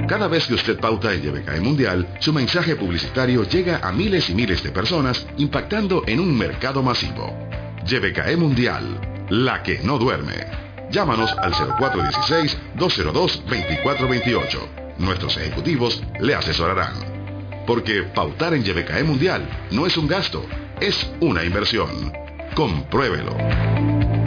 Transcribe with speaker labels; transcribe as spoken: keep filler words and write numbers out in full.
Speaker 1: Cada vez que usted pauta en Y B K E Mundial, su mensaje publicitario llega a miles y miles de personas, impactando en un mercado masivo. Y B K E Mundial, la que no duerme. Llámanos al cero cuatro uno seis, dos cero dos, dos cuatro dos ocho. Nuestros ejecutivos le asesorarán. Porque pautar en Y B K E Mundial no es un gasto, es una inversión. Compruébelo.